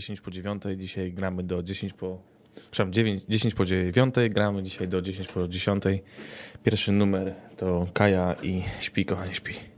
10 po 9. Dzisiaj gramy do 10 po... Przepraszam, 10 po 9. Gramy dzisiaj do 10 po 10. Pierwszy numer to Kaja i Śpi, kochanie, śpi.